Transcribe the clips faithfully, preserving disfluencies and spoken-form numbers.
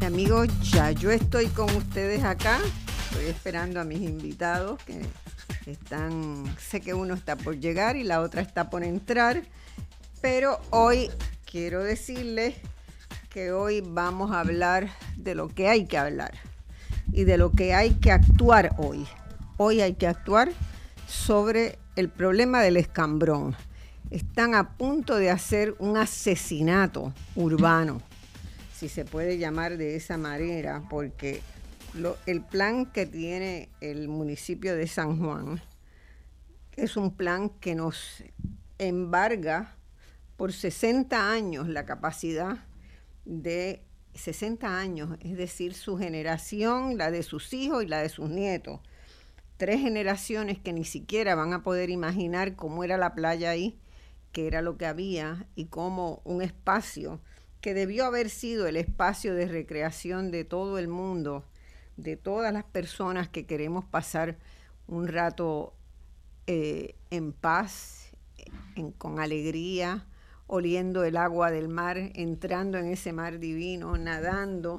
Amigos, ya yo estoy con ustedes acá, estoy esperando a mis invitados que están, sé que uno está por llegar y la otra está por entrar, pero hoy quiero decirles que hoy vamos a hablar de lo que hay que hablar y de lo que hay que actuar hoy. Hoy hay que actuar sobre el problema del escambrón. Están a punto de hacer un asesinato urbano, si se puede llamar de esa manera, porque lo, el plan que tiene el municipio de San Juan es un plan que nos embarga por sesenta años la capacidad de sesenta años, es decir, su generación, la de sus hijos y la de sus nietos. Tres generaciones que ni siquiera van a poder imaginar cómo era la playa ahí, qué era lo que había y cómo un espacio que debió haber sido el espacio de recreación de todo el mundo, de todas las personas que queremos pasar un rato eh, en paz, en, con alegría, oliendo el agua del mar, entrando en ese mar divino, nadando.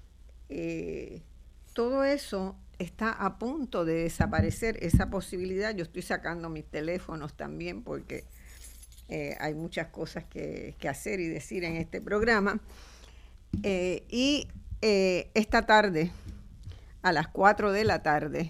Eh, todo eso está a punto de desaparecer, esa posibilidad. Yo estoy sacando mis teléfonos también porque Eh, hay muchas cosas que, que hacer y decir en este programa. Eh, y eh, esta tarde, a las cuatro de la tarde,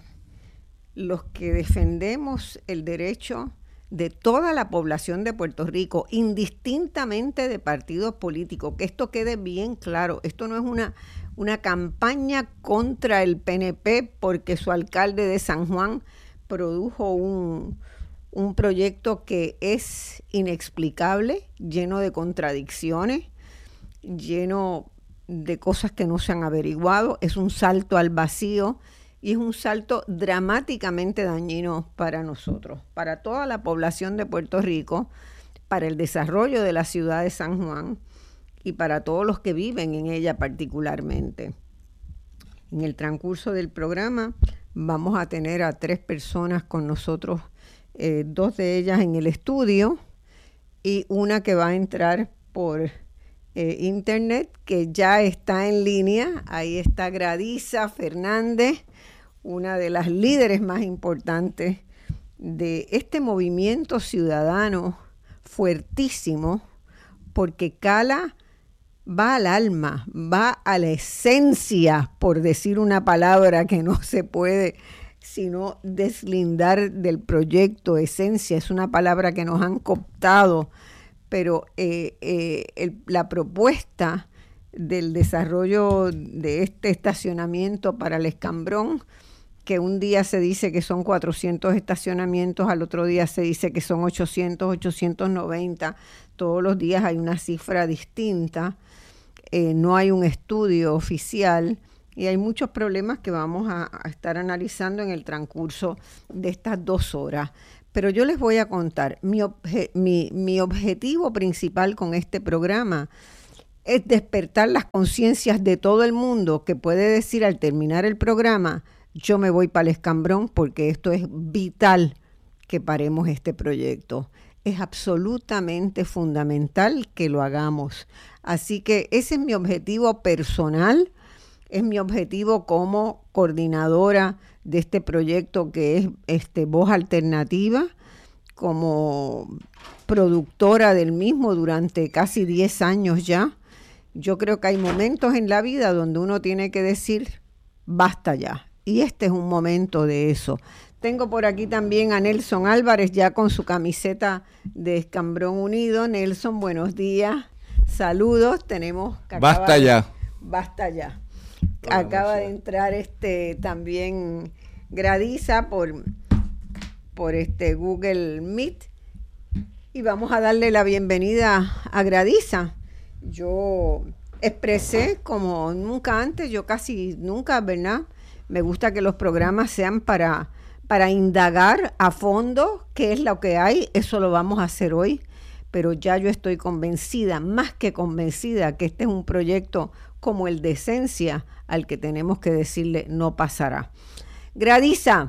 los que defendemos el derecho de toda la población de Puerto Rico, indistintamente de partidos políticos, que esto quede bien claro, esto no es una, una campaña contra el P N P porque su alcalde de San Juan produjo un... un proyecto que es inexplicable, lleno de contradicciones, lleno de cosas que no se han averiguado, es un salto al vacío y es un salto dramáticamente dañino para nosotros, para toda la población de Puerto Rico, para el desarrollo de la ciudad de San Juan y para todos los que viven en ella particularmente. En el transcurso del programa vamos a tener a tres personas con nosotros, Eh, dos de ellas en el estudio y una que va a entrar por eh, internet, que ya está en línea. Ahí está Gradiza Fernández, una de las líderes más importantes de este movimiento ciudadano fuertísimo, porque cala, va al alma, va a la esencia, por decir una palabra que no se puede sino deslindar del proyecto. Esencia es una palabra que nos han cooptado, pero eh, eh, el, la propuesta del desarrollo de este estacionamiento para el escambrón, que un día se dice que son cuatrocientos estacionamientos, al otro día se dice que son ochocientos, ochocientos noventa, todos los días hay una cifra distinta, eh, no hay un estudio oficial. Y hay muchos problemas que vamos a, a estar analizando en el transcurso de estas dos horas. Pero yo les voy a contar, mi, obje, mi, mi objetivo principal con este programa es despertar las conciencias de todo el mundo que puede decir al terminar el programa, yo me voy para el escambrón porque esto es vital que paremos este proyecto. Es absolutamente fundamental que lo hagamos. Así que ese es mi objetivo personal. Es mi objetivo como coordinadora de este proyecto que es este, Voz Alternativa, como productora del mismo durante casi diez años ya. Yo creo que hay momentos en la vida donde uno tiene que decir, basta ya. Y este es un momento de eso. Tengo por aquí también a Nelson Álvarez ya con su camiseta de Escambrón Unido. Nelson, buenos días. Saludos. Tenemos que Basta ya. De, basta ya. Acaba de entrar este también Gradiza por, por este Google Meet y vamos a darle la bienvenida a Gradiza. Yo expresé como nunca antes, yo casi nunca, ¿verdad? Me gusta que los programas sean para, para indagar a fondo qué es lo que hay, eso lo vamos a hacer hoy, pero ya yo estoy convencida, más que convencida, que este es un proyecto como el de Esencia, al que tenemos que decirle no pasará. Gradiza,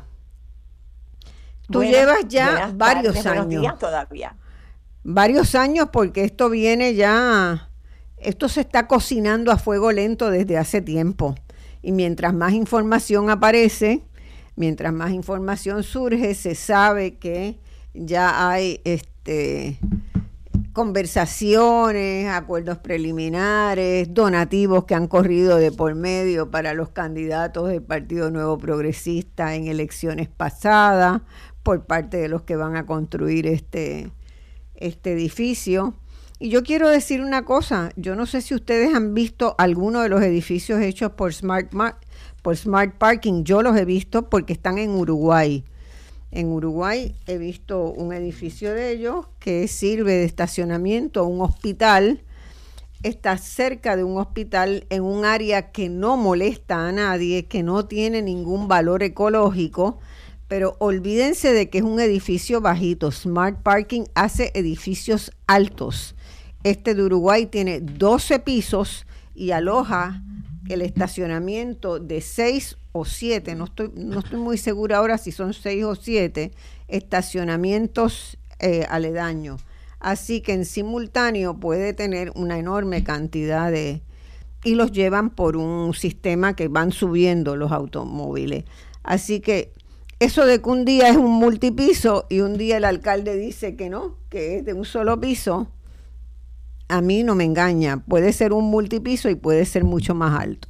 tú buenas, llevas ya varios tardes, años. Buenos días todavía. Varios años porque esto viene ya esto se está cocinando a fuego lento desde hace tiempo. Y mientras más información aparece, mientras más información surge, se sabe que ya hay este, conversaciones, acuerdos preliminares, donativos que han corrido de por medio para los candidatos del Partido Nuevo Progresista en elecciones pasadas, por parte de los que van a construir este, este edificio. Y yo quiero decir una cosa, yo no sé si ustedes han visto alguno de los edificios hechos por Smart, Mar- por Smart Parking, yo los he visto porque están en Uruguay. En Uruguay he visto un edificio de ellos que sirve de estacionamiento a un hospital, está cerca de un hospital en un área que no molesta a nadie, que no tiene ningún valor ecológico, pero olvídense de que es un edificio bajito. Smart Parking hace edificios altos. Este de Uruguay tiene doce pisos y aloja el estacionamiento de seis o siete, no estoy, no estoy muy segura ahora si son seis o siete estacionamientos eh, aledaños. Así que en simultáneo puede tener una enorme cantidad de... y los llevan por un sistema que van subiendo los automóviles. Así que eso de que un día es un multipiso y un día el alcalde dice que no, que es de un solo piso, a mí no me engaña. Puede ser un multipiso y puede ser mucho más alto.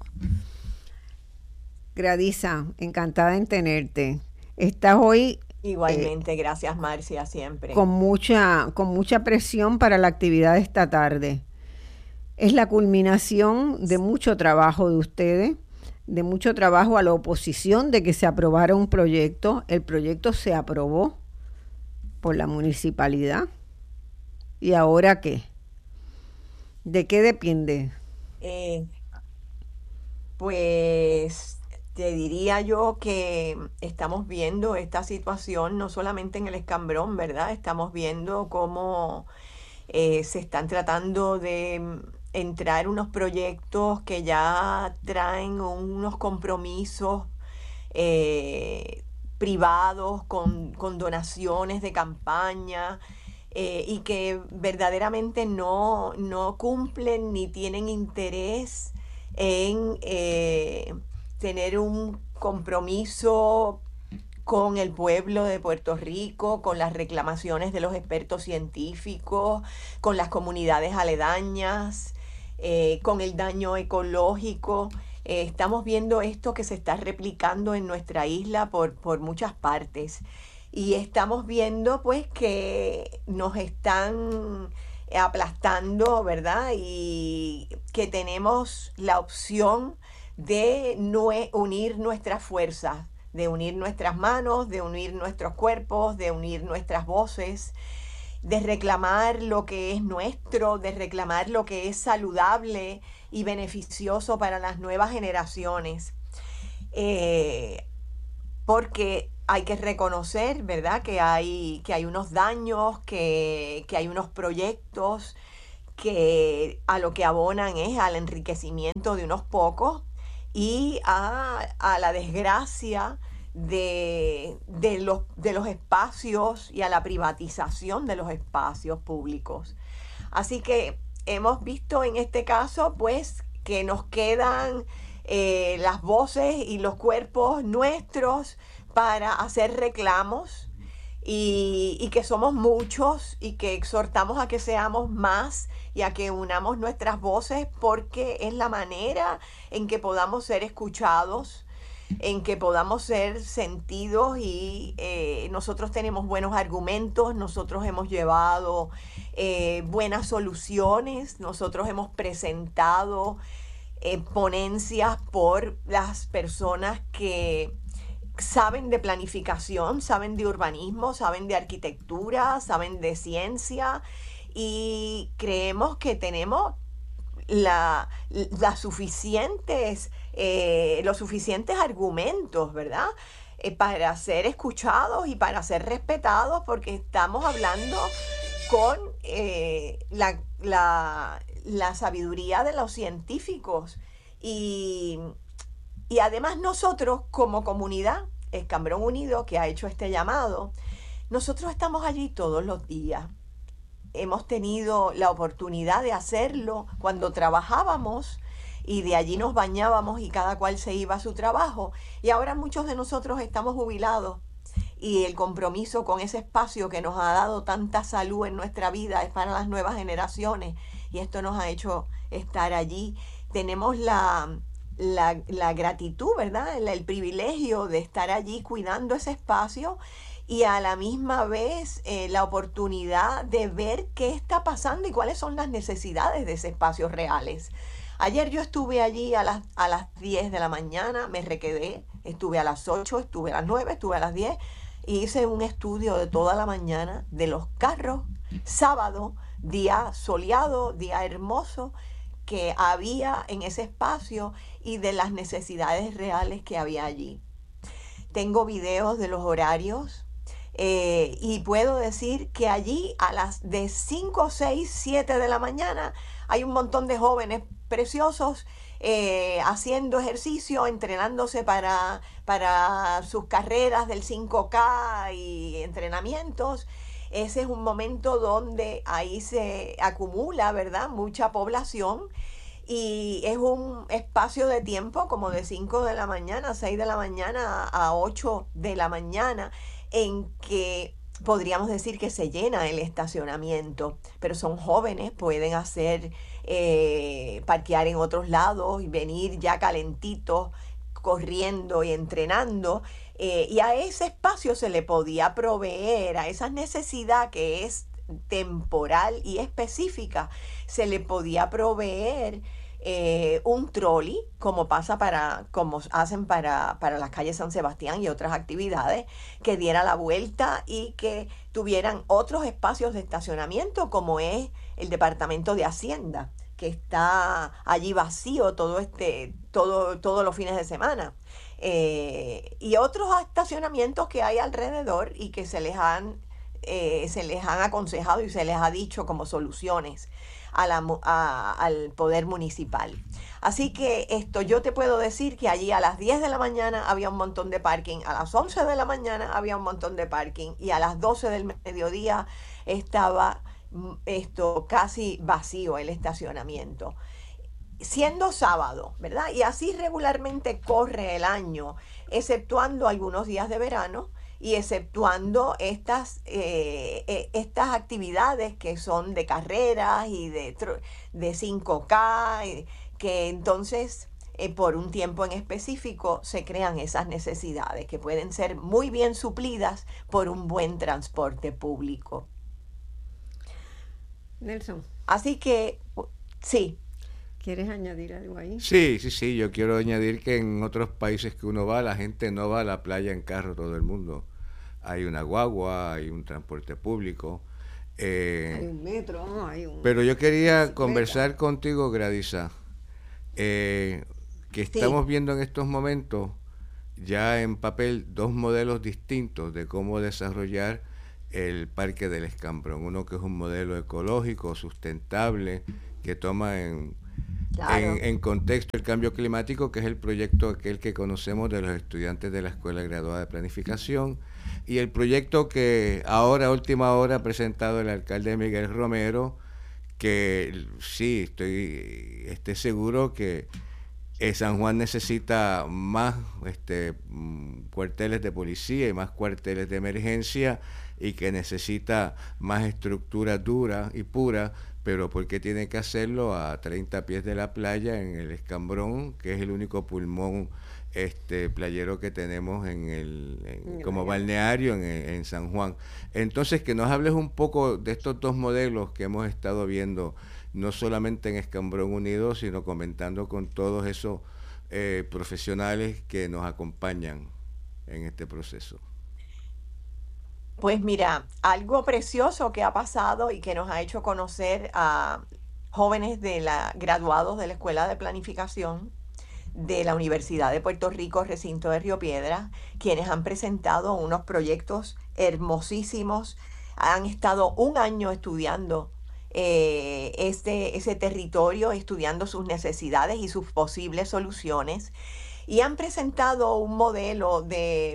Gradisa, encantada en tenerte. Estás hoy... Igualmente, eh, gracias Marcia, siempre. Con mucha, con mucha presión para la actividad de esta tarde. Es la culminación de mucho trabajo de ustedes, de mucho trabajo a la oposición de que se aprobara un proyecto. El proyecto se aprobó por la municipalidad. ¿Y ahora qué? ¿De qué depende? Eh, pues te diría yo que estamos viendo esta situación no solamente en el Escambrón, ¿verdad? Estamos viendo cómo eh, se están tratando de entrar unos proyectos que ya traen unos compromisos eh, privados con, con donaciones de campaña. Eh, y que verdaderamente no, no cumplen ni tienen interés en eh, tener un compromiso con el pueblo de Puerto Rico, con las reclamaciones de los expertos científicos, con las comunidades aledañas, eh, con el daño ecológico. Eh, estamos viendo esto que se está replicando en nuestra isla por, por muchas partes. Y estamos viendo pues que nos están aplastando, ¿verdad? Y que tenemos la opción de nue- unir nuestras fuerzas, de unir nuestras manos, de unir nuestros cuerpos, de unir nuestras voces, de reclamar lo que es nuestro, de reclamar lo que es saludable y beneficioso para las nuevas generaciones. Eh, porque hay que reconocer, ¿verdad?, que hay, que hay unos daños, que, que hay unos proyectos que a lo que abonan es al enriquecimiento de unos pocos y a, a la desgracia de, de, los, de los espacios y a la privatización de los espacios públicos. Así que hemos visto en este caso, pues, que nos quedan eh, las voces y los cuerpos nuestros para hacer reclamos y, y que somos muchos y que exhortamos a que seamos más y a que unamos nuestras voces porque es la manera en que podamos ser escuchados, en que podamos ser sentidos y eh, nosotros tenemos buenos argumentos, nosotros hemos llevado eh, buenas soluciones, nosotros hemos presentado eh, ponencias por las personas que saben de planificación, saben de urbanismo, saben de arquitectura, saben de ciencia y creemos que tenemos la, las suficientes, eh, los suficientes argumentos, ¿verdad?, Eh, para ser escuchados y para ser respetados porque estamos hablando con eh, la, la, la sabiduría de los científicos y Y además nosotros como comunidad, Escambrón Unido, que ha hecho este llamado, nosotros estamos allí todos los días. hemos tenido la oportunidad de hacerlo cuando trabajábamos y de allí nos bañábamos y cada cual se iba a su trabajo. Y ahora muchos de nosotros estamos jubilados y el compromiso con ese espacio que nos ha dado tanta salud en nuestra vida es para las nuevas generaciones y esto nos ha hecho estar allí. Tenemos la, la, la gratitud, ¿verdad? El, el privilegio de estar allí cuidando ese espacio y a la misma vez eh, la oportunidad de ver qué está pasando y cuáles son las necesidades de ese espacio reales. Ayer yo estuve allí a las, a las diez de la mañana, me requedé, estuve a las ocho, estuve a las nueve, estuve a las diez y hice un estudio de toda la mañana de los carros, sábado, día soleado, día hermoso, que había en ese espacio y de las necesidades reales que había allí. Tengo videos de los horarios. Eh, y puedo decir que allí a las de cinco, seis, siete de la mañana hay un montón de jóvenes preciosos eh, haciendo ejercicio, entrenándose para, para sus carreras del cinco K y entrenamientos. Ese es un momento donde ahí se acumula, ¿verdad?, mucha población. Y es un espacio de tiempo como de cinco de la mañana, seis de la mañana a ocho de la mañana, en que podríamos decir que se llena el estacionamiento, pero son jóvenes, pueden hacer, eh, parquear en otros lados y venir ya calentitos, corriendo y entrenando, eh, y a ese espacio se le podía proveer, a esa necesidad que es temporal y específica, se le podía proveer eh, un trolley, como pasa para, como hacen para, para las calles San Sebastián y otras actividades, que diera la vuelta y que tuvieran otros espacios de estacionamiento, como es el Departamento de Hacienda, que está allí vacío todo este, todo, todos los fines de semana. Eh, y otros estacionamientos que hay alrededor y que se les han Eh, se les han aconsejado y se les ha dicho como soluciones a la, a, al poder municipal. Así que esto, yo te puedo decir que allí a las diez de la mañana había un montón de parking, a las once de la mañana había un montón de parking y a las doce del mediodía estaba esto casi vacío el estacionamiento. Siendo sábado, ¿verdad? Y así regularmente corre el año, exceptuando algunos días de verano, y exceptuando estas, eh, eh, estas actividades que son de carreras y de, de cinco K, y que entonces eh, por un tiempo en específico se crean esas necesidades que pueden ser muy bien suplidas por un buen transporte público. Nelson. Así que, sí. ¿Quieres añadir algo ahí? Sí, sí, sí, yo quiero añadir que en otros países que uno va, la gente no va a la playa en carro todo el mundo. Hay una guagua, hay un transporte público. Eh, hay un metro, hay un... Pero yo quería bicicleta. Conversar contigo, Gradisa, eh, que estamos sí. viendo en estos momentos ya en papel dos modelos distintos de cómo desarrollar el Parque del Escambrón. Uno que es un modelo ecológico, sustentable, que toma en... Claro. En, en contexto el cambio climático, que es el proyecto aquel que conocemos de los estudiantes de la Escuela Graduada de Planificación, y el proyecto que ahora, a última hora, ha presentado el alcalde Miguel Romero, que sí, estoy, estoy seguro que eh, San Juan necesita más este, cuarteles de policía y más cuarteles de emergencia, y que necesita más estructura dura y pura, pero porque tiene que hacerlo a treinta pies de la playa en el Escambrón, que es el único pulmón este playero que tenemos en el en, como balneario en, en San Juan. Entonces, que nos hables un poco de estos dos modelos que hemos estado viendo, no solamente en Escambrón Unido, sino comentando con todos esos eh, profesionales que nos acompañan en este proceso. Pues mira, algo precioso que ha pasado y que nos ha hecho conocer a jóvenes de la, graduados de la Escuela de Planificación de la Universidad de Puerto Rico, recinto de Río Piedras, quienes han presentado unos proyectos hermosísimos, han estado un año estudiando eh, este, ese territorio, estudiando sus necesidades y sus posibles soluciones, y han presentado un modelo de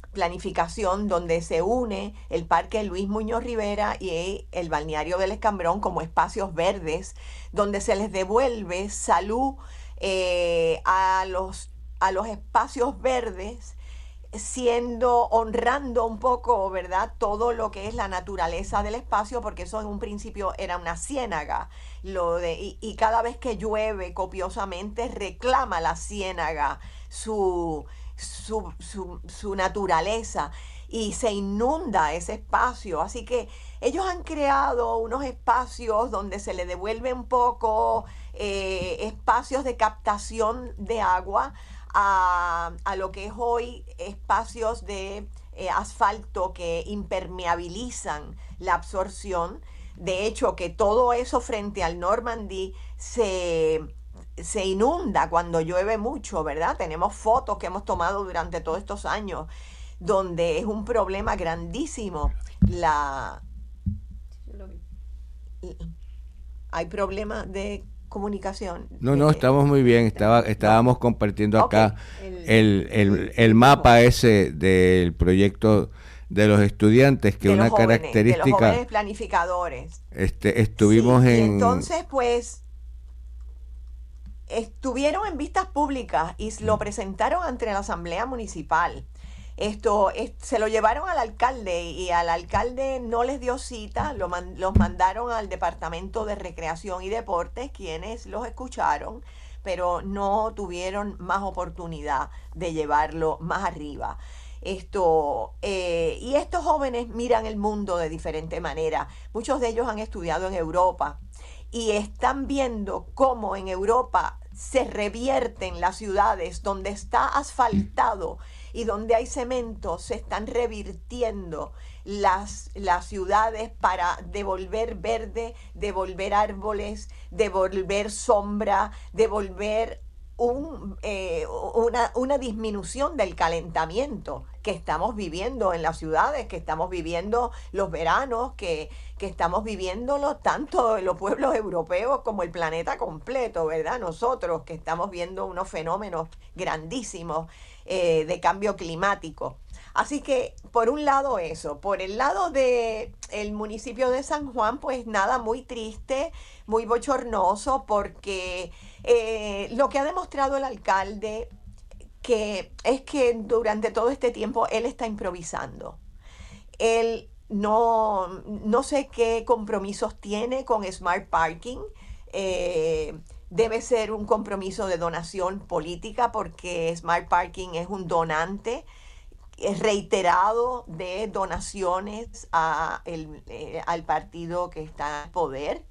planificación donde se une el Parque Luis Muñoz Rivera y el Balneario del Escambrón como espacios verdes, donde se les devuelve salud eh, a los, a los espacios verdes, siendo, honrando un poco, ¿verdad?, todo lo que es la naturaleza del espacio, porque eso en un principio era una ciénaga, lo de, y, y cada vez que llueve copiosamente reclama la ciénaga su, su, su, su naturaleza y se inunda ese espacio. Así que ellos han creado unos espacios donde se le devuelve un poco eh, espacios de captación de agua A, a lo que es hoy espacios de eh, asfalto que impermeabilizan la absorción. De hecho, que todo eso frente al Normandy se, se inunda cuando llueve mucho, ¿verdad? Tenemos fotos que hemos tomado durante todos estos años donde es un problema grandísimo. La, hay problemas de comunicación. No, no, estamos muy bien. Estaba, estábamos no. compartiendo acá okay. el, el, el, el mapa ese del proyecto de los estudiantes, que de una jóvenes, característica... De los jóvenes planificadores. Este, estuvimos sí, en... Y entonces, pues, estuvieron en vistas públicas y lo presentaron ante la Asamblea Municipal. Esto es, se lo llevaron al alcalde y al alcalde no les dio cita, lo man, los mandaron al Departamento de Recreación y Deportes, quienes los escucharon, pero no tuvieron más oportunidad de llevarlo más arriba. Esto, eh, y estos jóvenes miran el mundo de diferente manera. Muchos de ellos han estudiado en Europa y están viendo cómo en Europa se revierten las ciudades donde está asfaltado y donde hay cemento, se están revirtiendo las, las ciudades para devolver verde, devolver árboles, devolver sombra, devolver un, eh, una, una disminución del calentamiento que estamos viviendo en las ciudades, que estamos viviendo los veranos, que, que estamos viviéndolo tanto en los pueblos europeos como el planeta completo, ¿verdad? Nosotros que estamos viendo unos fenómenos grandísimos eh, de cambio climático. Así que, por un lado eso, por el lado de el municipio de San Juan, pues nada, muy triste, muy bochornoso, porque eh, lo que ha demostrado el alcalde que es que durante todo este tiempo él está improvisando. Él no, no sé qué compromisos tiene con Smart Parking. Eh, debe ser un compromiso de donación política, porque Smart Parking es un donante es reiterado de donaciones a el, eh, al partido que está en poder.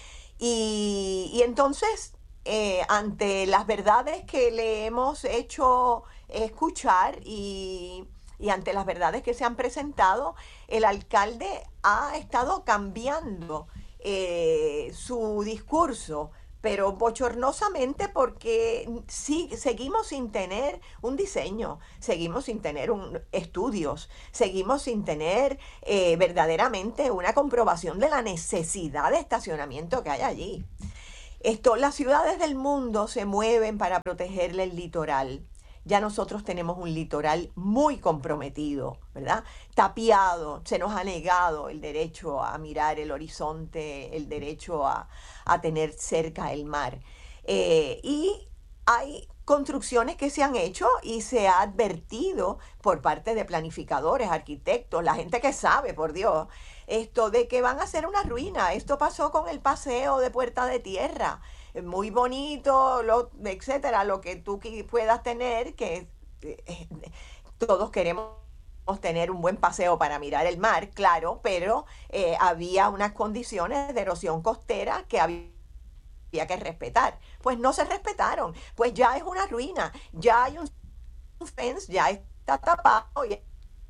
Y, y entonces, eh, ante las verdades que le hemos hecho escuchar y, y ante las verdades que se han presentado, el alcalde ha estado cambiando eh, su discurso, pero bochornosamente, porque sí, seguimos sin tener un diseño, seguimos sin tener un, estudios, seguimos sin tener eh, verdaderamente una comprobación de la necesidad de estacionamiento que hay allí. Esto, las ciudades del mundo se mueven para protegerle el litoral. Ya nosotros tenemos un litoral muy comprometido, ¿verdad? Tapiado, se nos ha negado el derecho a mirar el horizonte, el derecho a, a tener cerca el mar. Eh, y hay construcciones que se han hecho y se ha advertido por parte de planificadores, arquitectos, la gente que sabe, por Dios, esto de que van a ser una ruina. Esto pasó con el paseo de Puerta de Tierra. Muy bonito, lo, etcétera, lo que tú puedas tener, que eh, todos queremos tener un buen paseo para mirar el mar, claro, pero eh, había unas condiciones de erosión costera que había que respetar. Pues no se respetaron, pues ya es una ruina, ya hay un fence, ya está tapado, ya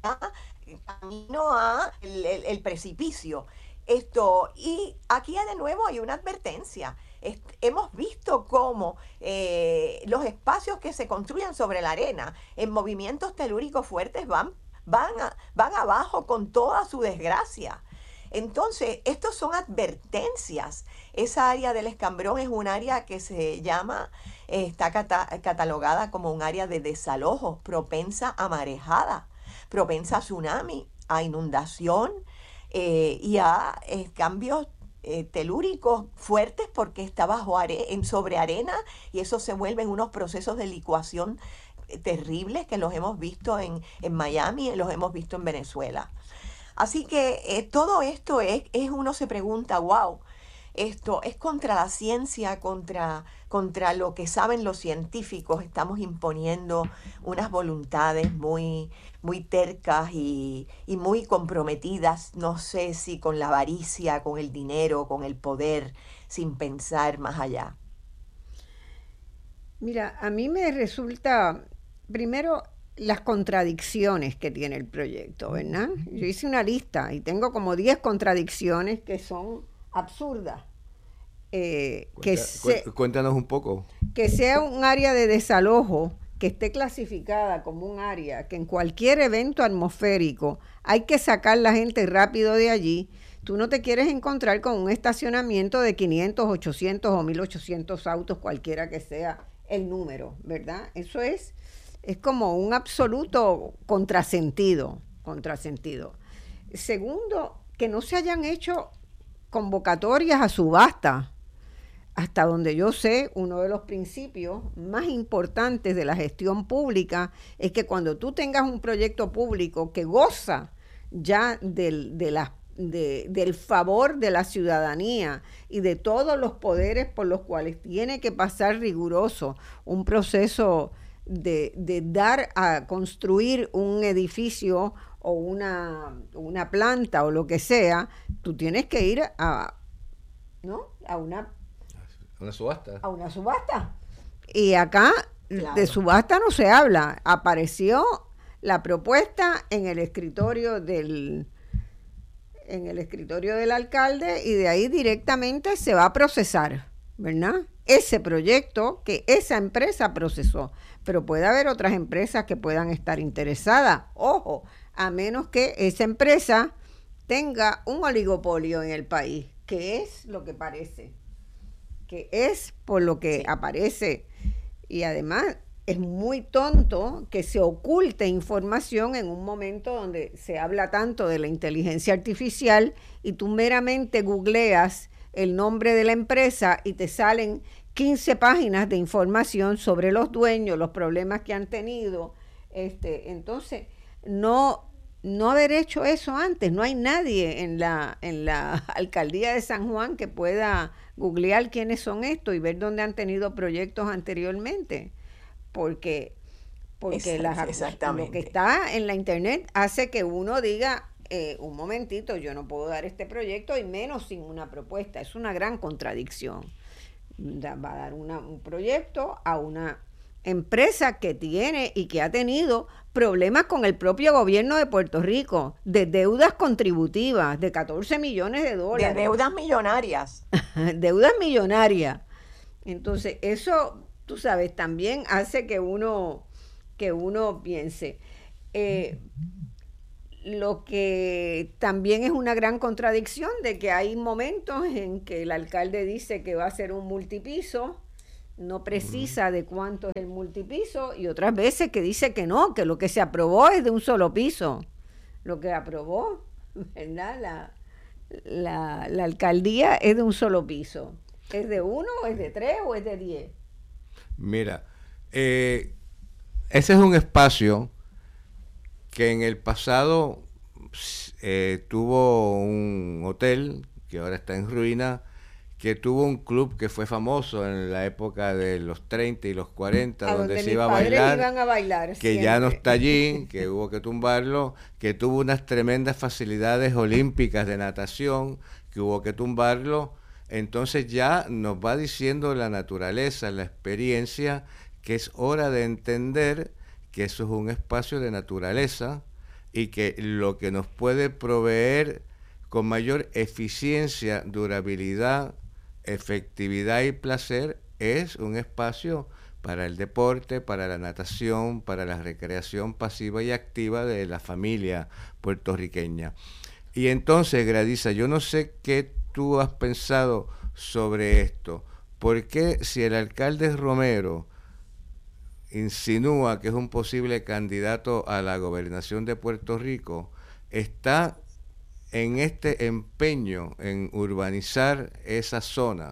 camino a el, el, el precipicio. Esto, y aquí de nuevo hay una advertencia. Est- hemos visto cómo eh, los espacios que se construyen sobre la arena en movimientos telúricos fuertes van, van, a, van abajo con toda su desgracia. Entonces, estos son advertencias. Esa área del Escambrón es un área que se llama, eh, está cata- catalogada como un área de desalojo, propensa a marejada. propensa a tsunami, a inundación eh, y a eh, cambios eh, telúricos fuertes porque está bajo are en sobre arena y eso se vuelve en unos procesos de licuación terribles que los hemos visto en, en Miami y los hemos visto en Venezuela. Así que eh, todo esto es, es, uno se pregunta, wow, esto es contra la ciencia, contra, contra lo que saben los científicos. Estamos imponiendo unas voluntades muy, muy tercas y, y muy comprometidas, no sé si con la avaricia, con el dinero, con el poder, sin pensar más allá. Mira, a mí me resulta, primero, las contradicciones que tiene el proyecto, ¿verdad? Yo hice una lista y tengo como diez contradicciones que son absurdas. Eh, Cuenta, que se, cuéntanos un poco. Que sea un área de desalojo que esté clasificada como un área que en cualquier evento atmosférico hay que sacar la gente rápido de allí. Tú no te quieres encontrar con un estacionamiento de quinientos, ochocientos o mil ochocientos autos, cualquiera que sea el número, ¿verdad? Eso es, es como un absoluto contrasentido, contrasentido. Segundo, que no se hayan hecho convocatorias a subasta. Hasta donde yo sé, uno de los principios más importantes de la gestión pública es que cuando tú tengas un proyecto público que goza ya del, de la, de, del favor de la ciudadanía y de todos los poderes por los cuales tiene que pasar riguroso un proceso de, de dar a construir un edificio o una, una planta o lo que sea, tú tienes que ir a, ¿no? a una Una subasta. A una subasta. Y acá Claro. de subasta no se habla. Apareció la propuesta en el escritorio del en el escritorio del alcalde y de ahí directamente se va a procesar, ¿verdad? Ese proyecto que esa empresa procesó. Pero puede haber otras empresas que puedan estar interesadas. Ojo, a menos que esa empresa tenga un oligopolio en el país, que es lo que parece. que es por lo que sí. aparece, y además es muy tonto que se oculte información en un momento donde se habla tanto de la inteligencia artificial y tú meramente googleas el nombre de la empresa y te salen quince páginas de información sobre los dueños, los problemas que han tenido. Este, entonces, no... no haber hecho eso antes, no hay nadie en la en la alcaldía de San Juan que pueda googlear quiénes son estos y ver dónde han tenido proyectos anteriormente, porque porque Exact, las, lo que está en la internet hace que uno diga eh, un momentito, yo no puedo dar este proyecto y menos sin una propuesta. Es una gran contradicción. Da, va a dar una, un proyecto a una empresa que tiene y que ha tenido problemas con el propio gobierno de Puerto Rico, de deudas contributivas de catorce millones de dólares. De deudas millonarias. Deudas millonarias. Entonces, eso, tú sabes, también hace que uno, que uno piense. Eh, lo que también es una gran contradicción de que hay momentos en que el alcalde dice que va a ser un multipiso, no precisa de cuánto es el multipiso, y otras veces que dice que no, que lo que se aprobó es de un solo piso. Lo que aprobó, ¿verdad? La, la, la alcaldía es de un solo piso. ¿Es de uno, o es de tres, o es de diez? Mira, eh, ese es un espacio que en el pasado eh, tuvo un hotel que ahora está en ruina, que tuvo un club que fue famoso en la época de los treinta y los cuarenta, a donde, donde se iba a bailar, iban a bailar que siempre. Ya no está allí, que hubo que tumbarlo, que tuvo unas tremendas facilidades olímpicas de natación, que hubo que tumbarlo. Entonces ya nos va diciendo la naturaleza, la experiencia, que es hora de entender que eso es un espacio de naturaleza y que lo que nos puede proveer con mayor eficiencia, durabilidad, efectividad y placer es un espacio para el deporte, para la natación, para la recreación pasiva y activa de la familia puertorriqueña. Y entonces, Gradisa, yo no sé qué tú has pensado sobre esto. ¿Por qué si el alcalde Romero insinúa que es un posible candidato a la gobernación de Puerto Rico, está en este empeño en urbanizar esa zona,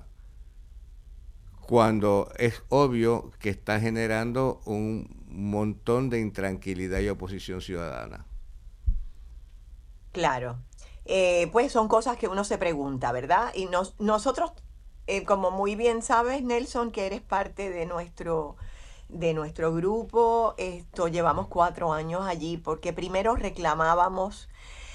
cuando es obvio que está generando un montón de intranquilidad y oposición ciudadana. Claro, eh, pues son cosas que uno se pregunta, ¿verdad? Y nos, nosotros, eh, como muy bien sabes, Nelson, que eres parte de nuestro, de nuestro grupo, esto llevamos cuatro años allí, porque primero reclamábamos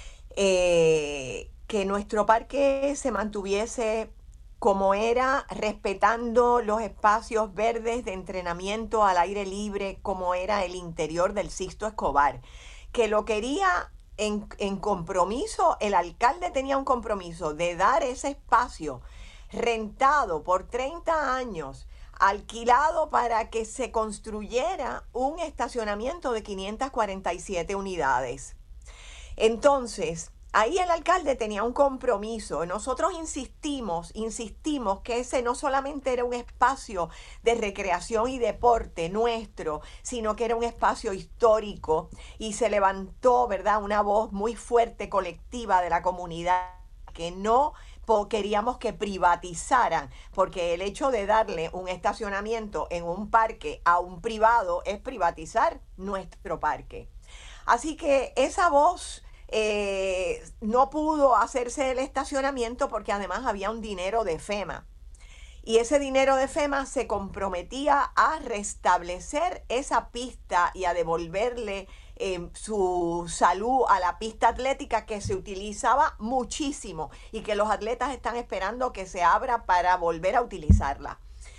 eh, que nuestro parque se mantuviese como era, respetando los espacios verdes de entrenamiento al aire libre, como era el interior del Sixto Escobar, que lo quería en, en compromiso, el alcalde tenía un compromiso de dar ese espacio rentado por treinta años, alquilado para que se construyera un estacionamiento de quinientas cuarenta y siete unidades. Entonces, ahí el alcalde tenía un compromiso. Nosotros insistimos, insistimos que ese no solamente era un espacio de recreación y deporte nuestro, sino que era un espacio histórico, y se levantó, ¿verdad?, una voz muy fuerte, colectiva de la comunidad, que no queríamos que privatizaran, porque el hecho de darle un estacionamiento en un parque a un privado es privatizar nuestro parque. Así que esa voz eh, no pudo hacerse el estacionamiento, porque además había un dinero de FEMA. Y ese dinero de FEMA se comprometía a restablecer esa pista y a devolverle eh, su salud a la pista atlética, que se utilizaba muchísimo y que los atletas están esperando que se abra para volver a utilizarla.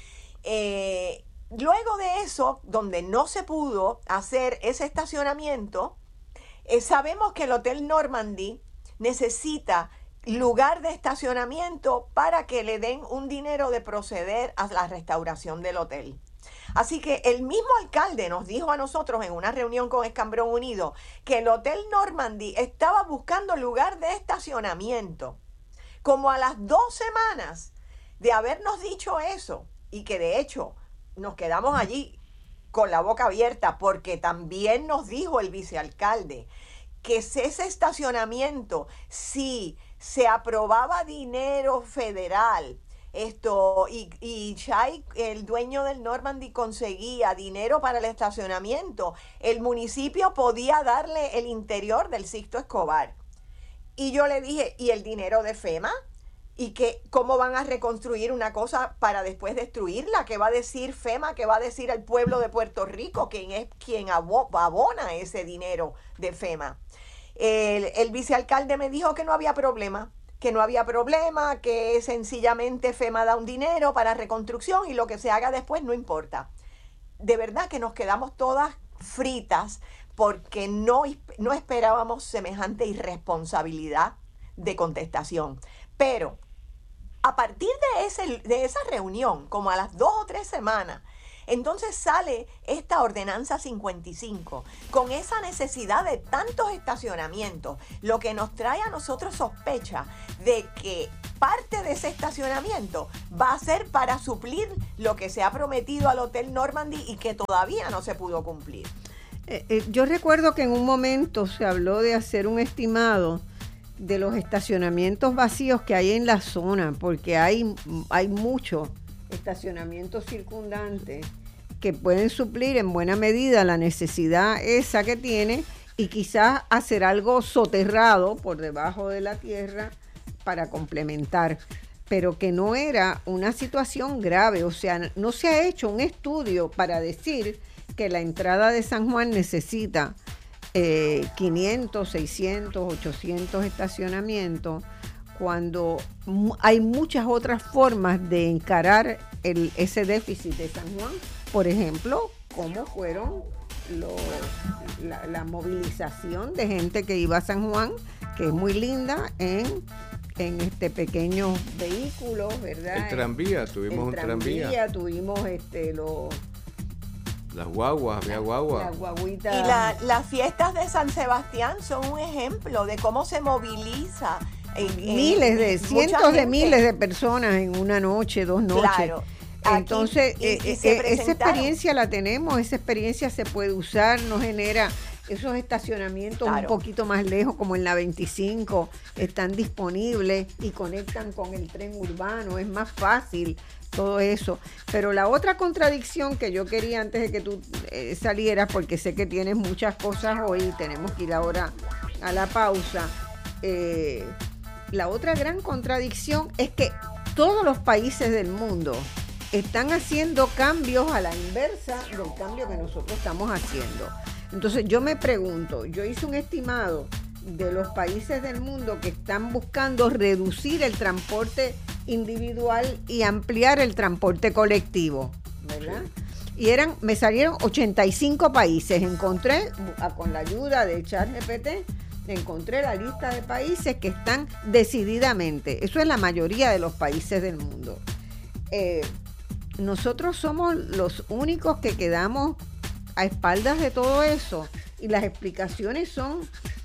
Eh, luego de eso, donde no se pudo hacer ese estacionamiento, eh, sabemos que el Hotel Normandy necesita lugar de estacionamiento para que le den un dinero de proceder a la restauración del hotel. Así que el mismo alcalde nos dijo a nosotros en una reunión con Escambrón Unido que el Hotel Normandy estaba buscando lugar de estacionamiento. Como a las dos semanas de habernos dicho eso, y que de hecho nos quedamos allí con la boca abierta, porque también nos dijo el vicealcalde que ese estacionamiento, si se aprobaba dinero federal, esto, y, y Chay, el dueño del Normandy, conseguía dinero para el estacionamiento, el municipio podía darle el interior del Sixto Escobar. Y yo le dije, ¿y el dinero de FEMA? ¿Y que cómo van a reconstruir una cosa para después destruirla? ¿Qué va a decir FEMA? ¿Qué va a decir el pueblo de Puerto Rico, quien es quien abona ese dinero de FEMA? El, el vicealcalde me dijo que no había problema, que no había problema, que sencillamente FEMA da un dinero para reconstrucción y lo que se haga después no importa. De verdad que nos quedamos todas fritas, porque no, no esperábamos semejante irresponsabilidad de contestación. Pero a partir de, ese, de esa reunión, como a las dos o tres semanas, entonces sale esta ordenanza cincuenta y cinco con esa necesidad de tantos estacionamientos, lo que nos trae a nosotros sospecha de que parte de ese estacionamiento va a ser para suplir lo que se ha prometido al Hotel Normandy y que todavía no se pudo cumplir. Eh, eh, yo recuerdo que en un momento se habló de hacer un estimado de los estacionamientos vacíos que hay en la zona, porque hay, hay muchos estacionamientos circundantes que pueden suplir en buena medida la necesidad esa que tiene, y quizás hacer algo soterrado por debajo de la tierra para complementar, pero que no era una situación grave. O sea, no se ha hecho un estudio para decir que la entrada de San Juan necesita eh, quinientos, seiscientos, ochocientos estacionamientos, cuando hay muchas otras formas de encarar el, ese déficit de San Juan. Por ejemplo, cómo fueron los, la, la movilización de gente que iba a San Juan, que es muy linda, en, en este pequeños vehículos, ¿verdad? El tranvía, tuvimos el un tranvía. tranvía. Tuvimos este, los... Las guaguas, había guaguas. Las guaguitas. Y la, las fiestas de San Sebastián son un ejemplo de cómo se moviliza. En, en, miles de, cientos de miles de personas en una noche, dos noches. Claro. Entonces, Aquí, y, eh, y eh, se esa presentaron. experiencia la tenemos, esa experiencia se puede usar, nos genera esos estacionamientos Claro. un poquito más lejos, como en la veinticinco, están disponibles y conectan con el tren urbano, es más fácil todo eso. Pero la otra contradicción que yo quería antes de que tú eh, salieras, porque sé que tienes muchas cosas hoy y tenemos que ir ahora a la pausa, eh, la otra gran contradicción es que todos los países del mundo están haciendo cambios a la inversa del cambio que nosotros estamos haciendo. Entonces yo me pregunto, yo hice un estimado de los países del mundo que están buscando reducir el transporte individual y ampliar el transporte colectivo, ¿verdad? Y eran, me salieron ochenta y cinco países. Encontré, con la ayuda de ChatGPT, encontré la lista de países que están decididamente, eso es la mayoría de los países del mundo. Eh, nosotros somos los únicos que quedamos a espaldas de todo eso y las explicaciones son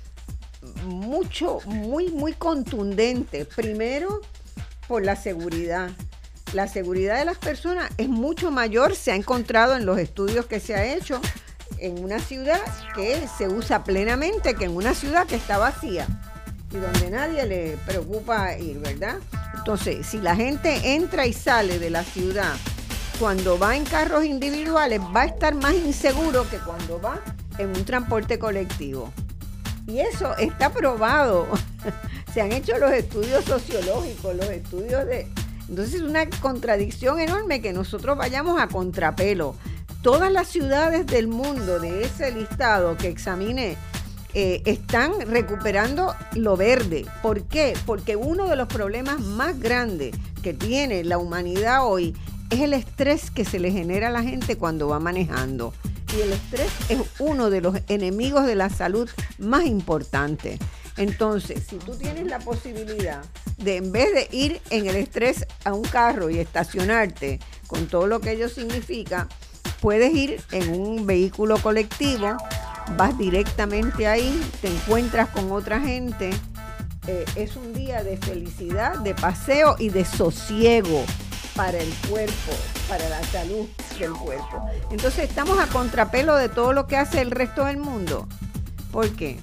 mucho, muy, muy contundentes. Primero, por la seguridad. La seguridad de las personas es mucho mayor, se ha encontrado en los estudios que se ha hecho en una ciudad que se usa plenamente que en una ciudad que está vacía y donde nadie le preocupa ir, ¿verdad? Entonces, si la gente entra y sale de la ciudad cuando va en carros individuales, va a estar más inseguro que cuando va en un transporte colectivo. Y eso está probado. Se han hecho los estudios sociológicos, los estudios de... Entonces es una contradicción enorme que nosotros vayamos a contrapelo. Todas las ciudades del mundo de ese listado que examiné eh, están recuperando lo verde. ¿Por qué? Porque uno de los problemas más grandes que tiene la humanidad hoy es el estrés que se le genera a la gente cuando va manejando. Y el estrés es uno de los enemigos de la salud más importantes. Entonces, si tú tienes la posibilidad de, en vez de ir en el estrés a un carro y estacionarte con todo lo que ello significa, puedes ir en un vehículo colectivo, vas directamente ahí, te encuentras con otra gente. Eh, es un día de felicidad, de paseo y de sosiego para el cuerpo, para la salud del cuerpo. Entonces estamos a contrapelo de todo lo que hace el resto del mundo. ¿Por qué?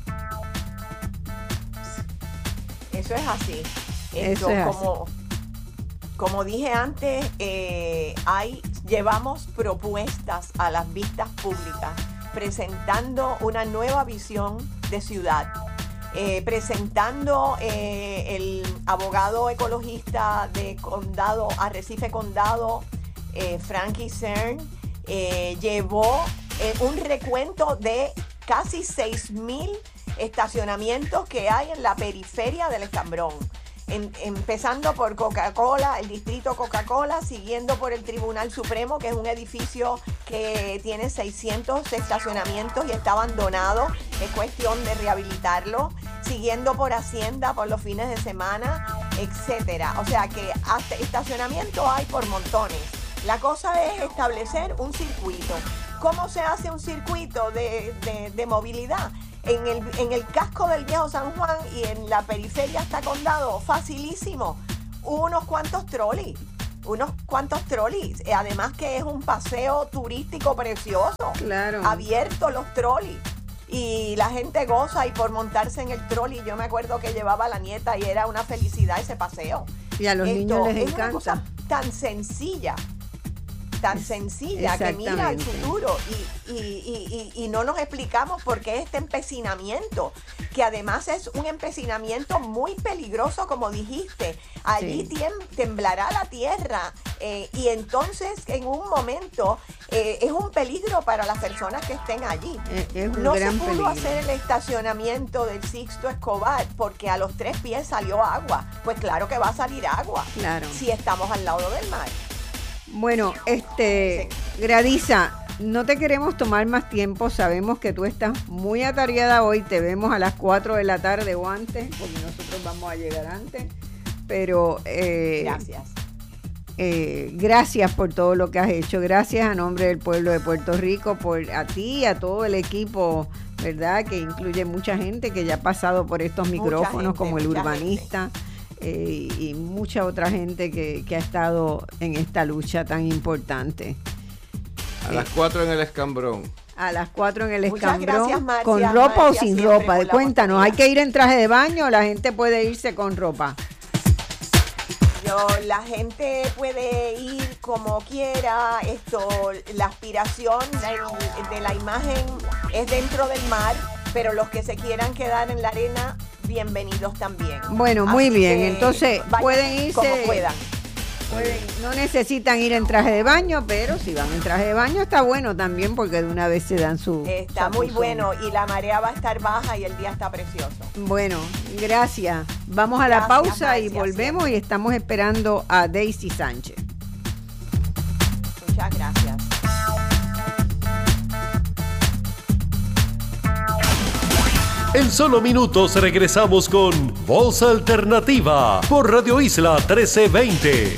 Eso es así. Eso Esto, es como, así. como dije antes, eh, hay, llevamos propuestas a las vistas públicas presentando una nueva visión de ciudad. Eh, presentando eh, el abogado ecologista de Condado, Arrecife Condado, eh, Frankie Cern, eh, llevó eh, un recuento de casi seis mil estacionamientos que hay en la periferia del Escambrón. En, empezando por Coca-Cola, el distrito Coca-Cola, siguiendo por el Tribunal Supremo, que es un edificio que tiene seiscientos estacionamientos y está abandonado, es cuestión de rehabilitarlo, siguiendo por Hacienda por los fines de semana, etcétera. O sea que hasta estacionamiento hay por montones. La cosa es establecer un circuito. ¿Cómo se hace un circuito de, de, de movilidad? En el, en el casco del Viejo San Juan y en la periferia hasta Condado, facilísimo. Unos cuantos trolis, unos cuantos trolis. Eh, además que es un paseo turístico precioso. Claro. Abierto los trolis. Y la gente goza y por montarse en el trolley. Yo me acuerdo que llevaba a la nieta y era una felicidad ese paseo. Y a los Esto niños les es encanta. una cosa tan sencilla. Tan sencilla que mira el futuro y, y, y, y, y no nos explicamos por qué este empecinamiento, que además es un empecinamiento muy peligroso, como dijiste. Allí sí. tiem, temblará la tierra eh, y entonces en un momento eh, es un peligro para las personas que estén allí. Es, es un no gran se pudo peligro. hacer el estacionamiento del Sixto Escobar porque a los tres pies salió agua. Pues claro que va a salir agua claro. si estamos al lado del mar. Bueno, este, sí. Gradisa, no te queremos tomar más tiempo, sabemos que tú estás muy atareada hoy, te vemos a las cuatro de la tarde o antes, porque nosotros vamos a llegar antes, pero... Eh, gracias. Eh, gracias por todo lo que has hecho, gracias a nombre del pueblo de Puerto Rico, por a ti y a todo el equipo, ¿verdad? Que incluye mucha gente que ya ha pasado por estos micrófonos, gente, como el urbanista. Gente. eh, y mucha otra gente que, que ha estado en esta lucha tan importante. A las cuatro en el Escambrón. A las cuatro en el Muchas Escambrón. gracias, Marcia. ¿Con ropa Marcia, o sin siempre ropa? con la Cuéntanos, ¿hay oportunidad. que ir en traje de baño o la gente puede irse con ropa? Yo, la gente puede ir como quiera. Esto, la aspiración de, de la imagen es dentro del mar, pero los que se quieran quedar en la arena, bienvenidos también. Bueno, muy Así bien. que Entonces, vayan pueden irse como puedan. Pueden, no necesitan ir en traje de baño, pero si van en traje de baño está bueno también porque de una vez se dan su... Está muy chapuzón. bueno y la marea va a estar baja y el día está precioso. Bueno, gracias. Vamos a la Gracias, pausa y Marcia, volvemos siempre. y estamos esperando a Daisy Sánchez. Muchas gracias. En solo minutos regresamos con Voz Alternativa por Radio Isla trece veinte.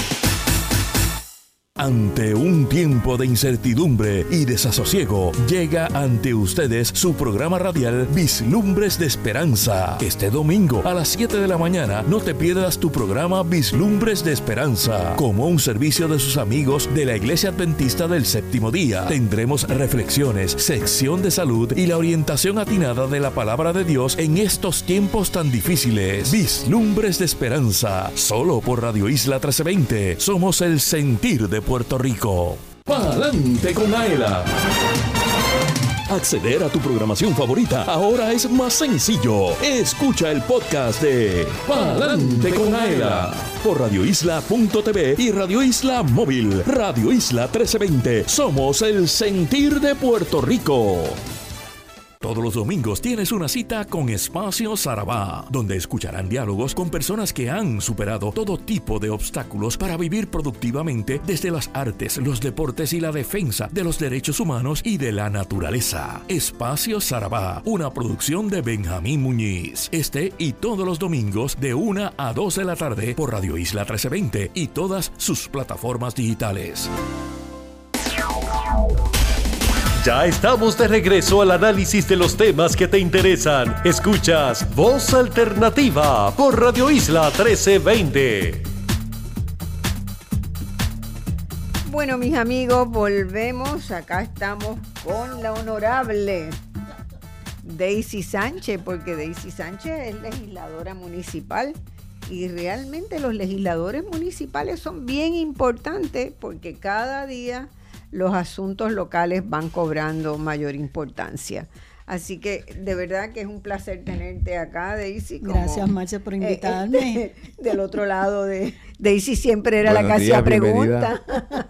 Ante un tiempo de incertidumbre y desasosiego, llega ante ustedes su programa radial Vislumbres de Esperanza. Este domingo a las siete de la mañana no te pierdas tu programa Vislumbres de Esperanza. Como un servicio de sus amigos de la Iglesia Adventista del Séptimo Día, tendremos reflexiones, sección de salud y la orientación atinada de la Palabra de Dios en estos tiempos tan difíciles. Vislumbres de Esperanza, solo por Radio Isla trece veinte. Somos el sentir de Puerto Rico. ¡Pa'lante con Aela! Acceder a tu programación favorita ahora es más sencillo. Escucha el podcast de Pa'lante con Aela por radio isla punto t v y Radio Isla Móvil. Radio Isla trece veinte. Somos el sentir de Puerto Rico. Todos los domingos tienes una cita con Espacio Sarabá, donde escucharán diálogos con personas que han superado todo tipo de obstáculos para vivir productivamente desde las artes, los deportes y la defensa de los derechos humanos y de la naturaleza. Espacio Sarabá, una producción de Benjamín Muñiz. Este y todos los domingos de una a dos de la tarde por Radio Isla trece veinte y todas sus plataformas digitales. Ya estamos de regreso al análisis de los temas que te interesan. Escuchas Voz Alternativa por Radio Isla trece veinte. Bueno, mis amigos, volvemos. Acá estamos con la honorable Daisy Sánchez, porque Daisy Sánchez es legisladora municipal y realmente los legisladores municipales son bien importantes porque cada día los asuntos locales van cobrando mayor importancia. Así que de verdad que es un placer tenerte acá, Daisy. Como, Gracias, Marcia, por invitarme. Eh, este, del otro lado de Daisy siempre era Buenos la que días, hacía preguntas.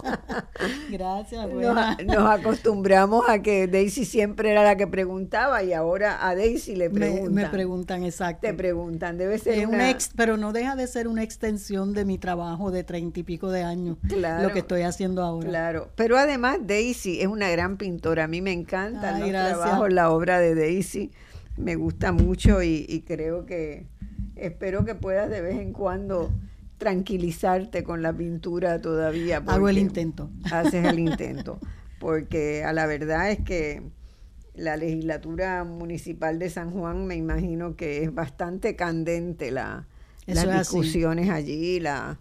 Gracias, Nos, nos acostumbramos a que Daisy siempre era la que preguntaba y ahora a Daisy le preguntan. Me, me preguntan, exacto. Te preguntan, debe ser Es una... una ex, pero no deja de ser una extensión de mi trabajo de treinta y pico de años, Claro, lo que estoy haciendo ahora. Claro, pero además Daisy es una gran pintora. A mí me encantan Ay, los gracias. trabajos, la obra de Daisy. Me gusta mucho y, y creo que espero que puedas de vez en cuando tranquilizarte con la pintura todavía. Hago el porque intento. Haces el intento, porque a la verdad es que la legislatura municipal de San Juan me imagino que es bastante candente la, Eso las es así. discusiones allí. La,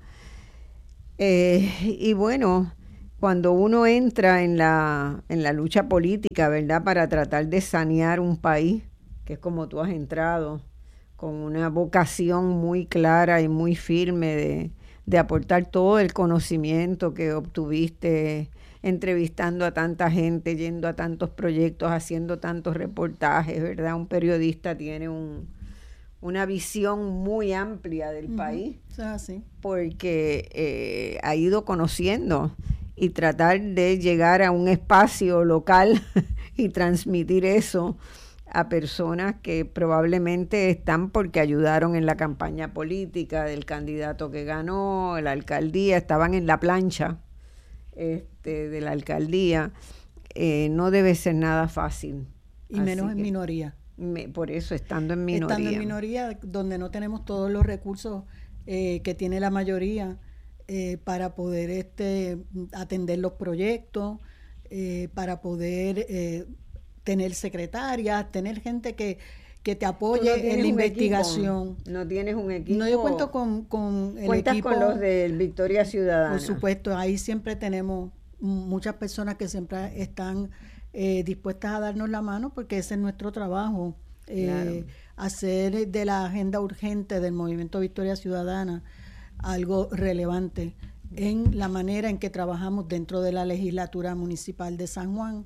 eh, y bueno, cuando uno entra en la, en la lucha política, ¿verdad? Para tratar de sanear un país, que es como tú has entrado, con una vocación muy clara y muy firme de, de aportar todo el conocimiento que obtuviste entrevistando a tanta gente, yendo a tantos proyectos, haciendo tantos reportajes, ¿verdad? Un periodista tiene un, una visión muy amplia del Ujú, país eso es así. porque eh, ha ido conociendo y tratar de llegar a un espacio local y transmitir eso a personas que probablemente están porque ayudaron en la campaña política del candidato que ganó, la alcaldía, estaban en la plancha este, de la alcaldía. Eh, no debe ser nada fácil. Y menos Así en que, minoría. me- por eso, estando en minoría. Estando en minoría, donde no tenemos todos los recursos eh, que tiene la mayoría eh, para poder este, atender los proyectos, eh, para poder eh, tener secretarias, tener gente que, que te apoye no en la investigación. Equipo. No tienes un equipo. No, yo cuento con, con el Cuentas equipo. con los de Victoria Ciudadana. Por supuesto, ahí siempre tenemos muchas personas que siempre están eh, dispuestas a darnos la mano, porque ese es nuestro trabajo, eh, claro. hacer de la agenda urgente del Movimiento Victoria Ciudadana algo relevante en la manera en que trabajamos dentro de la legislatura municipal de San Juan.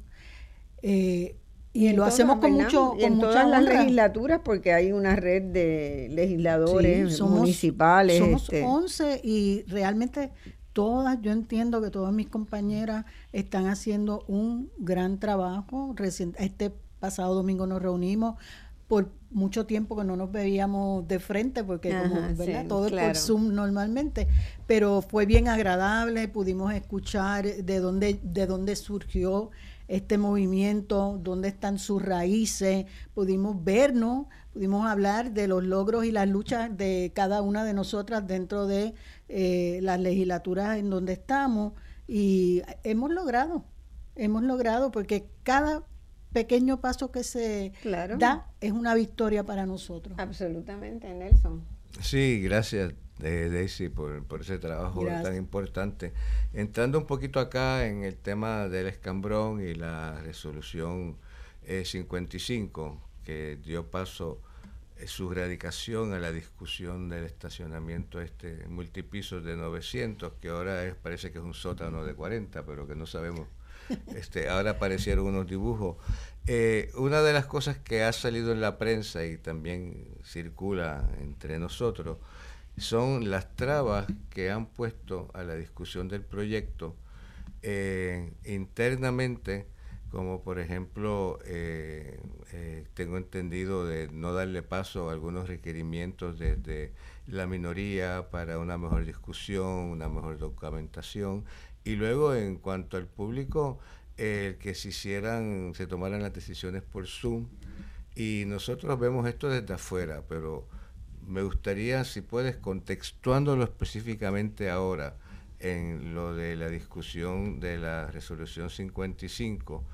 Eh, Y, y lo todas, hacemos con ¿verdad? mucho y en con todas mucha las legislaturas, porque hay una red de legisladores sí, somos, municipales. Somos este. once y realmente todas, yo entiendo que todas mis compañeras están haciendo un gran trabajo. Recien, este pasado domingo nos reunimos por mucho tiempo que no nos veíamos de frente, porque Ajá, como ¿verdad? Sí, todo claro. es por Zoom normalmente, pero fue bien agradable, pudimos escuchar de dónde, de dónde surgió este movimiento, dónde están sus raíces, pudimos vernos, pudimos hablar de los logros y las luchas de cada una de nosotras dentro de eh, las legislaturas en donde estamos, y hemos logrado, hemos logrado, porque cada pequeño paso que se claro. da es una victoria para nosotros. Absolutamente, Nelson. Sí, gracias. Eh, Daisy, por, por ese trabajo Gracias. tan importante. Entrando un poquito acá en el tema del escambrón y la resolución eh, cincuenta y cinco, que dio paso eh, su radicación a la discusión del estacionamiento este multipisos de novecientos, que ahora es, parece que es un sótano de cuarenta, pero que no sabemos. Este, ahora aparecieron unos dibujos. Eh, una de las cosas que ha salido en la prensa y también circula entre nosotros son las trabas que han puesto a la discusión del proyecto eh, internamente, como por ejemplo, eh, eh, tengo entendido de no darle paso a algunos requerimientos desde la minoría para una mejor discusión, una mejor documentación, y luego en cuanto al público, eh, que se hicieran, se tomaran las decisiones por Zoom, y nosotros vemos esto desde afuera, pero me gustaría, si puedes, contextuándolo específicamente ahora en lo de la discusión de la resolución cincuenta y cinco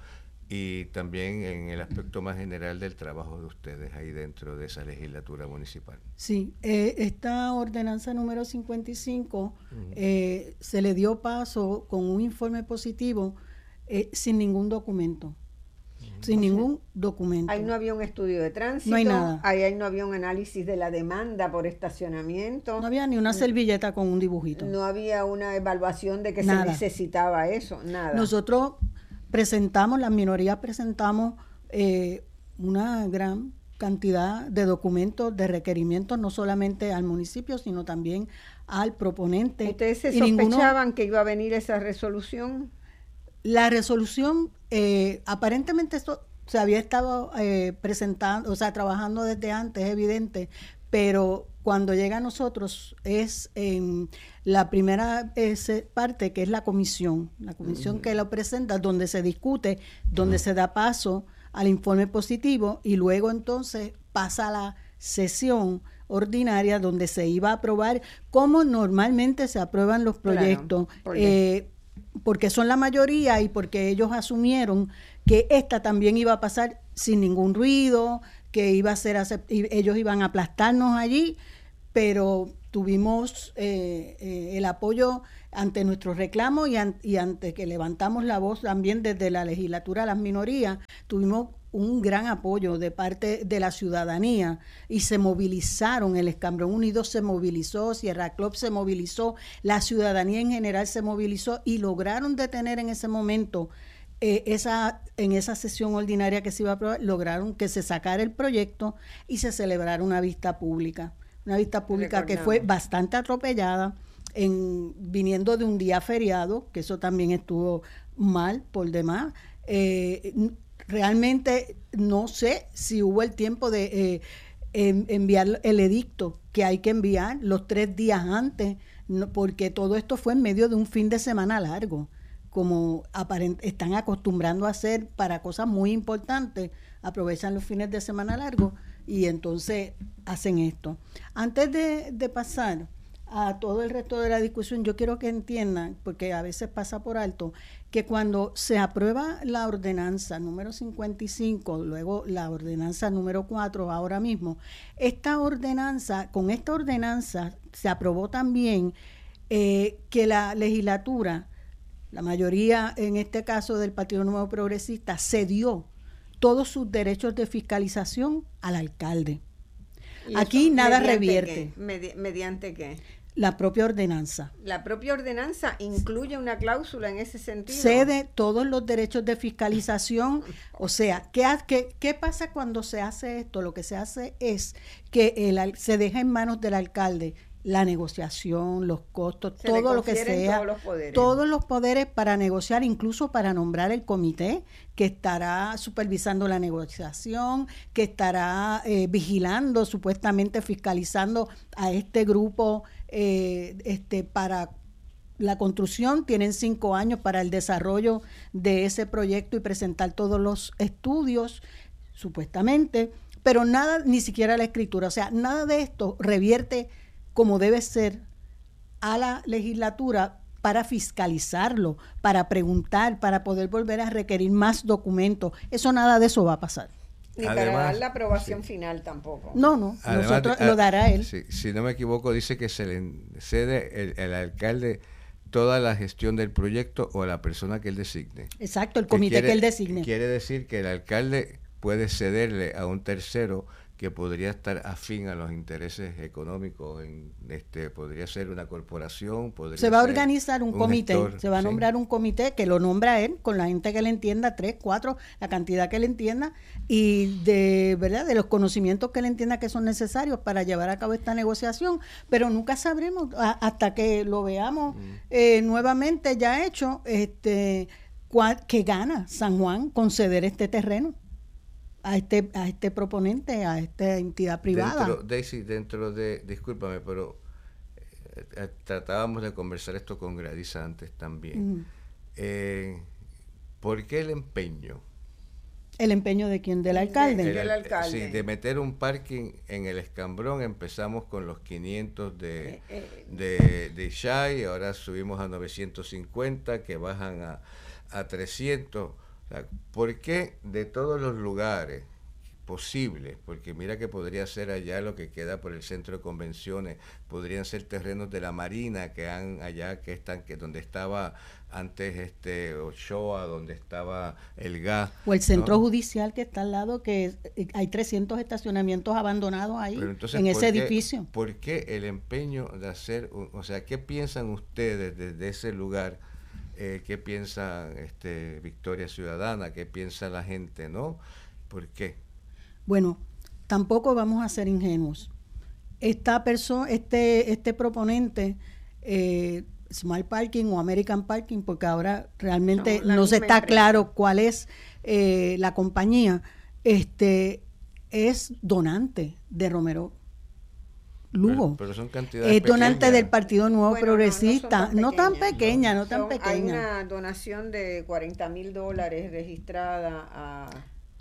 y también en el aspecto más general del trabajo de ustedes ahí dentro de esa legislatura municipal. Sí, eh, esta ordenanza número cincuenta y cinco uh-huh. eh, se le dio paso con un informe positivo eh, sin ningún documento. Sin ningún documento. Ahí no había un estudio de tránsito, no hay nada. Ahí, ahí no había un análisis de la demanda por estacionamiento. No había ni una servilleta con un dibujito. No había una evaluación de que nada. se necesitaba eso, nada. Nosotros presentamos, las minorías presentamos eh, una gran cantidad de documentos, de requerimientos, no solamente al municipio, sino también al proponente. ¿Ustedes se y sospechaban ninguno, que iba a venir esa resolución? La resolución, eh, aparentemente esto se había estado eh, presentando, o sea, trabajando desde antes, es evidente, pero cuando llega a nosotros es en la primera es, parte, que es la comisión, la comisión uh-huh. que lo presenta, donde se discute, donde uh-huh. se da paso al informe positivo, y luego entonces pasa a la sesión ordinaria donde se iba a aprobar como normalmente se aprueban los proyectos. Claro, ¿por eh, porque son la mayoría y porque ellos asumieron que esta también iba a pasar sin ningún ruido, que iba a ser acept- ellos iban a aplastarnos allí, pero tuvimos eh, eh, el apoyo ante nuestros reclamos y, an- y ante que levantamos la voz también desde la legislatura a las minorías, tuvimos un gran apoyo de parte de la ciudadanía y se movilizaron, el Escambrón Unido se movilizó, Sierra Club se movilizó, la ciudadanía en general se movilizó y lograron detener en ese momento, eh, esa en esa sesión ordinaria que se iba a aprobar, lograron que se sacara el proyecto y se celebrara una vista pública, una vista pública que fue bastante atropellada, en, viniendo de un día feriado, que eso también estuvo mal por demás. eh, Realmente no sé si hubo el tiempo de eh, en, enviar el edicto que hay que enviar los tres días antes, no, porque todo esto fue en medio de un fin de semana largo, como aparent- están acostumbrando a hacer para cosas muy importantes, aprovechan los fines de semana largos y entonces hacen esto. Antes de, de pasar a todo el resto de la discusión, yo quiero que entiendan, porque a veces pasa por alto, que cuando se aprueba la ordenanza número cincuenta y cinco, luego la ordenanza número cuatro ahora mismo, esta ordenanza, con esta ordenanza se aprobó también eh, que la legislatura, la mayoría en este caso del Partido Nuevo Progresista, cedió todos sus derechos de fiscalización al alcalde. Aquí nada revierte. Qué? Medi- ¿Mediante qué? La propia ordenanza. La propia ordenanza incluye una cláusula en ese sentido. Cede todos los derechos de fiscalización. O sea, ¿qué, qué, qué pasa cuando se hace esto? Lo que se hace es que el, se deja en manos del alcalde la negociación, los costos, se todo lo que sea, todos los poderes. todos los poderes para negociar, incluso para nombrar el comité que estará supervisando la negociación, que estará eh, vigilando, supuestamente fiscalizando a este grupo eh, este para la construcción. Tienen cinco años para el desarrollo de ese proyecto y presentar todos los estudios, supuestamente, pero nada, ni siquiera la escritura, o sea, nada de esto revierte como debe ser a la legislatura para fiscalizarlo, para preguntar, para poder volver a requerir más documentos. Eso, nada de eso va a pasar. Ni Además, para dar la aprobación sí. final tampoco. No, no, Además, nosotros de, lo dará él. Si, si no me equivoco, dice que se le cede el, el alcalde toda la gestión del proyecto o a la persona que él designe. Exacto, el comité que, quiere, que él designe. Quiere decir que el alcalde puede cederle a un tercero que podría estar afín a los intereses económicos, en este podría ser una corporación, podría se va a ser organizar un, un comité, gestor, se va a nombrar ¿sí? un comité que lo nombra él, con la gente que le entienda, tres, cuatro, la cantidad que le entienda, y de verdad de los conocimientos que le entienda que son necesarios para llevar a cabo esta negociación, pero nunca sabremos a, hasta que lo veamos mm. eh, nuevamente ya hecho, este cuál, que gana San Juan conceder este terreno a este a este proponente, a esta entidad privada. Dentro, Daisy, dentro de, discúlpame, pero eh, tratábamos de conversar esto con Gradisa antes también. Mm. Eh, ¿Por qué el empeño? ¿El empeño de quién? ¿Del alcalde? De, del alcalde. Sí, de meter un parking en el Escambrón. Empezamos con los quinientos de, eh, eh, de, de Shai, ahora subimos a novecientos cincuenta, que bajan a, a trescientos. O sea, ¿por qué de todos los lugares posibles? Porque mira que podría ser allá lo que queda por el centro de convenciones, podrían ser terrenos de la Marina que han allá que están que donde estaba antes este Ochoa, donde estaba el gas, o el centro ¿no? judicial que está al lado, que hay trescientos estacionamientos abandonados ahí entonces, en ese qué, edificio. ¿Por qué el empeño de hacer, un, o sea, qué piensan ustedes desde ese lugar? Eh, ¿Qué piensa este, Victoria Ciudadana? ¿Qué piensa la gente? ¿No? ¿Por qué? Bueno, tampoco vamos a ser ingenuos. Esta persona, este, este proponente, eh, Smart Parking o American Parking, porque ahora realmente no, no se está empresa. claro cuál es eh, la compañía, este, es donante de Romero Lugo. Pero, pero son cantidades es donante pequeñas. Del Partido Nuevo bueno, Progresista. No, no tan pequeña, no, no tan son, pequeña. Hay una donación de cuarenta mil dólares registrada a,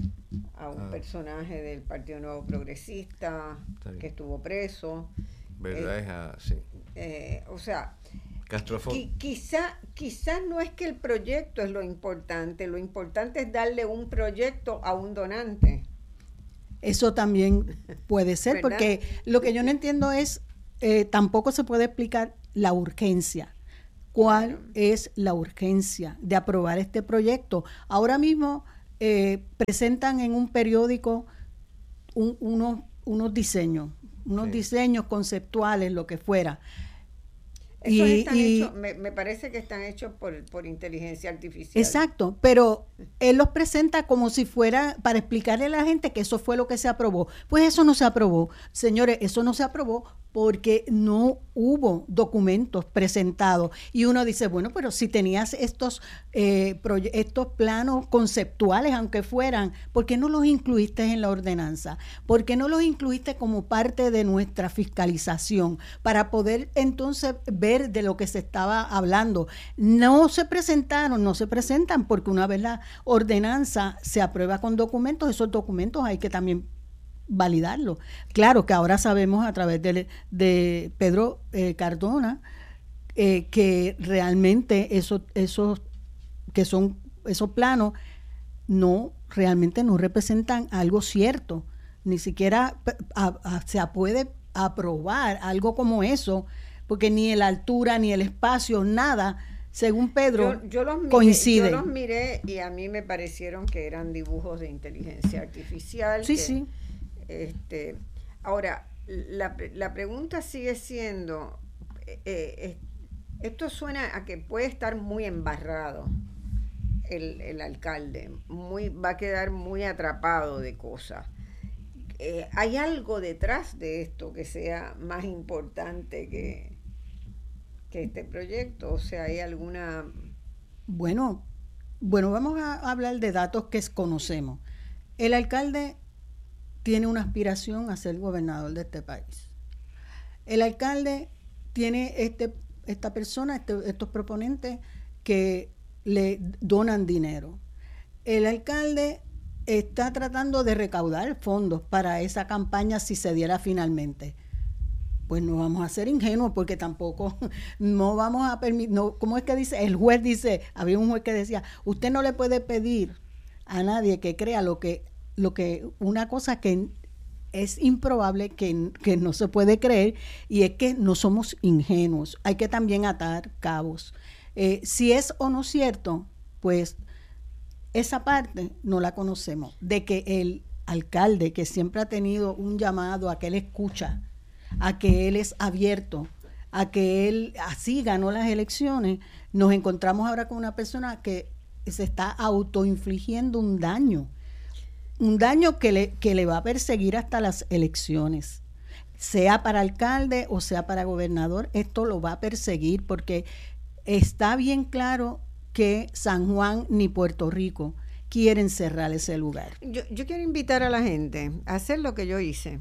a un ah. personaje del Partido Nuevo Progresista que estuvo preso. ¿Verdad? Eh, es a, sí. eh, o sea, Qui, quizá, quizá no es que el proyecto es lo importante, lo importante es darle un proyecto a un donante. Eso también puede ser, ¿verdad? Porque lo que yo no entiendo es, eh, tampoco se puede explicar la urgencia. ¿Cuál claro. es la urgencia de aprobar este proyecto? Ahora mismo eh, presentan en un periódico un, unos, unos diseños, unos sí. diseños conceptuales, lo que fuera. Esos y, están y, hechos, me, me parece que están hechos por, por inteligencia artificial. Exacto, pero él los presenta como si fuera para explicarle a la gente que eso fue lo que se aprobó. Pues eso no se aprobó. Señores, eso no se aprobó porque no hubo documentos presentados. Y uno dice, bueno, pero si tenías estos, eh, proye- estos planos conceptuales, aunque fueran, ¿por qué no los incluiste en la ordenanza? ¿Por qué no los incluiste como parte de nuestra fiscalización? Para poder entonces ver de lo que se estaba hablando. No se presentaron, no se presentan, porque una vez la ordenanza se aprueba con documentos, esos documentos hay que también validarlo. Claro que ahora sabemos a través de, de Pedro eh, Cardona eh, que realmente esos, esos, que son esos planos no realmente no representan algo cierto. Ni siquiera a, a, se puede aprobar algo como eso, porque ni la altura, ni el espacio, nada, según Pedro, yo, yo los miré, coincide. Yo los miré y a mí me parecieron que eran dibujos de inteligencia artificial. Sí, que, sí. Este, ahora, la, la pregunta sigue siendo, eh, eh, esto suena a que puede estar muy embarrado el, el alcalde, muy, va a quedar muy atrapado de cosas. Eh, ¿Hay algo detrás de esto que sea más importante que, que este proyecto? O sea, ¿hay alguna...? Bueno, bueno, vamos a hablar de datos que conocemos. El alcalde tiene una aspiración a ser gobernador de este país. El alcalde tiene este, esta persona, este, estos proponentes que le donan dinero. El alcalde está tratando de recaudar fondos para esa campaña si se diera finalmente. Pues no vamos a ser ingenuos porque tampoco no vamos a permitir, no, ¿cómo es que dice? El juez dice, había un juez que decía, usted no le puede pedir a nadie que crea lo que, lo que una cosa que es improbable, que, que no se puede creer, y es que no somos ingenuos, hay que también atar cabos. Eh, si es o no cierto, pues esa parte no la conocemos, de que el alcalde, que siempre ha tenido un llamado a que él escucha, a que él es abierto, a que él así ganó las elecciones, nos encontramos ahora con una persona que se está autoinfligiendo un daño, un daño que le, que le va a perseguir hasta las elecciones, sea para alcalde o sea para gobernador, esto lo va a perseguir porque está bien claro que San Juan ni Puerto Rico quieren cerrar ese lugar. Yo, yo quiero invitar a la gente a hacer lo que yo hice.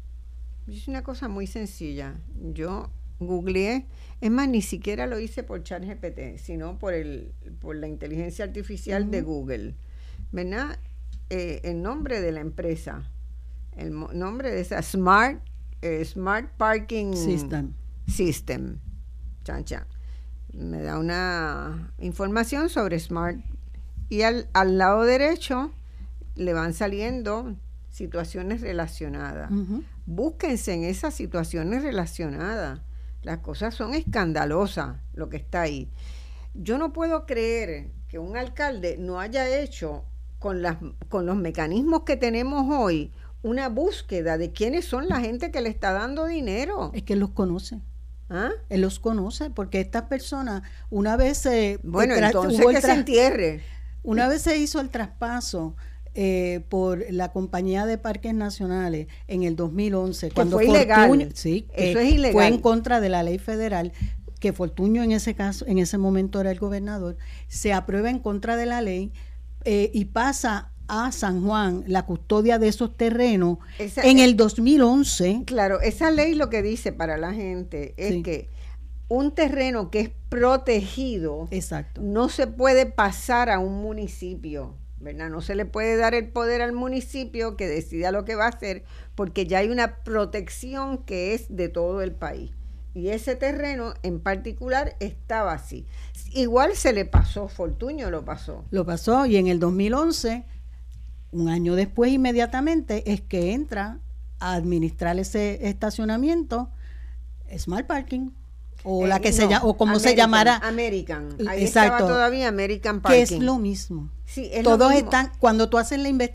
Yo hice una cosa muy sencilla. Yo googleé, es más, ni siquiera lo hice por ChatGPT, sino por el por la inteligencia artificial uh-huh. de Google. ¿Verdad? Eh, el nombre de la empresa, el mo- nombre de esa Smart, eh, Smart Parking System. System. Chan, chan. Me da una información sobre Smart y al, al lado derecho le van saliendo situaciones relacionadas. Uh-huh. Búsquense en esas situaciones relacionadas. Las cosas son escandalosas lo que está ahí. Yo no puedo creer que un alcalde no haya hecho con, las, con los mecanismos que tenemos hoy una búsqueda de quiénes son la gente que le está dando dinero. Es que los conoce. ¿Ah? Él los conoce porque estas personas una vez se bueno tra- entonces que tra- se entierre una vez se hizo el traspaso eh, por la compañía de parques nacionales en el dos mil once que cuando fue Fortuño, ilegal sí, eso es ilegal, fue en contra de la ley federal que Fortuño en ese caso en ese momento era el gobernador, se aprueba en contra de la ley eh, y pasa a San Juan la custodia de esos terrenos esa, en el dos mil once. Claro, esa ley lo que dice para la gente es sí. que un terreno que es protegido exacto. no se puede pasar a un municipio, ¿verdad? No se le puede dar el poder al municipio que decida lo que va a hacer porque ya hay una protección que es de todo el país. Y ese terreno en particular estaba así. Igual se le pasó, Fortuño lo pasó. Lo pasó y en el dos mil once... un año después, inmediatamente, es que entra a administrar ese estacionamiento Smart Parking, o eh, la que no, se llama, o como American, se llamara. American. Ahí exacto, estaba todavía American Parking. Que es lo mismo. Sí, es Todos lo mismo. están, cuando tú haces la investigación,